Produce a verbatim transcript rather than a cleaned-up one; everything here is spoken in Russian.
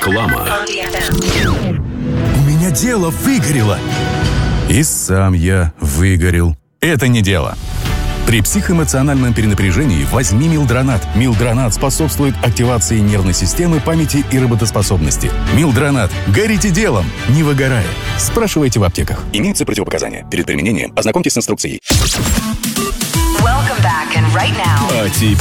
Реклама. У меня дело выгорело. И сам я выгорел. Это не дело. При психоэмоциональном перенапряжении возьми Милдронат. Милдронат способствует активации нервной системы, памяти и работоспособности. Милдронат. Горите делом, не выгорая. Спрашивайте в аптеках. Имеются противопоказания. Перед применением ознакомьтесь с инструкцией. Welcome back, and right now. А теперь